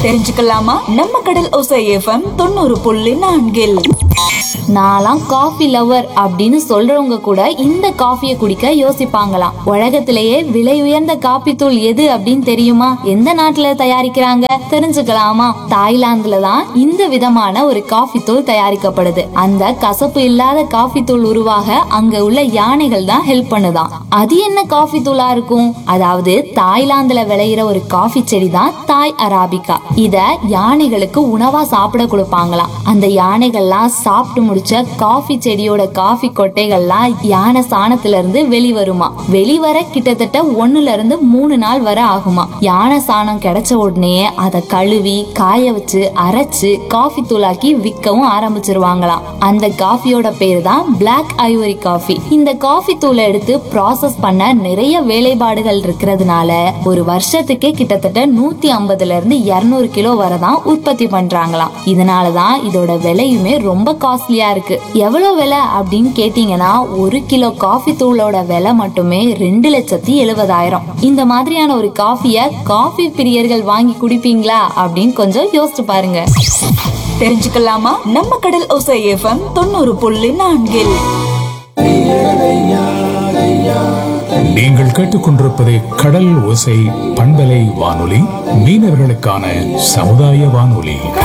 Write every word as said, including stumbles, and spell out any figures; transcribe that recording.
தெரிஞ்சுக்கலாமா? நம்ம கடல் ஒசை எஃப்எம் தொண்ணூறு புள்ளி நான்கில். நான்லாம் காஃபி லவர் அப்படின்னு சொல்றவங்க கூட இந்த காஃபியை குடிக்க யோசிப்பாங்களாம். உலகத்திலேயே விலை உயர்ந்த காபி தூள் எது அப்படின்னு தெரியுமா? எந்த நாட்டுல தயாரிக்கிறாங்க தெரிஞ்சுக்கலாமா? தாய்லாந்துல தான் இந்த விதமான ஒரு காஃபி தூள் தயாரிக்கப்படுது. அந்த கசப்பு இல்லாத காஃபி தூள் உருவாக அங்க உள்ள யானைகள் தான் ஹெல்ப் பண்ணுதாம். அது என்ன காஃபி தூளா இருக்கும்? அதாவது தாய்லாந்துல விளையிற ஒரு காஃபி செடி தான் தாய் அராபிகா. இத யானைகளுக்கு உணவா சாப்பிட கொடுப்பாங்களாம். அந்த யானைகள்லாம் சாப்பிட்டு முடிச்ச காஃபி செடியோட காஃபி கொட்டைகள்லாம் யானை சாணத்துல இருந்து வெளிவருமா. வெளிவர கிட்டத்தட்ட ஒண்ணுல இருந்து மூணு நாள் வரை ஆகுமா. யானை சாணம் கிடைச்ச உடனே அதை கழுவி காய வச்சு அரைச்சு காஃபி தூளாக்கி விற்கவும் ஆரம்பிச்சிருவாங்களாம். அந்த காஃபியோட பேரு தான் பிளாக் ஐவரி காஃபி. இந்த காஃபி தூளை எடுத்து ப்ராசஸ் பண்ண நிறைய வேலைப்பாடுகள் இருக்கிறதுனால ஒரு வருஷத்துக்கே கிட்டத்தட்ட நூத்தி ஐம்பதுல இருந்து இருநூறு கிலோ வரதான் உற்பத்தி பண்றாங்களாம். இதனாலதான் இதோட விலையுமே ரொம்ப காஸ்ட்லியா இருக்கு. எவ்வளவு விலை அப்படின்னு கேட்டீங்கன்னா ஒரு கிலோ காஃபி தூளோட விலை மட்டுமே ரெண்டு லட்சத்தி எழுபதாயிரம். இந்த மாதிரியான ஒரு காஃபிய காஃபி பிரியர்கள் வாங்கி குடிப்பீங்களா அப்படின்னு கொஞ்சம் யோசிச்சு பாருங்க. தெரிஞ்சுக்கலாமா? நம்ம கடல் ஒசை எஃப்எம் தொண்ணூறு புள்ளி நான்கில். நீங்கள் கேட்டுக்கொண்டிருப்பது கடல் ஓசை பண்பலை வானொலி, மீனவர்களுக்கான சமுதாய வானொலி.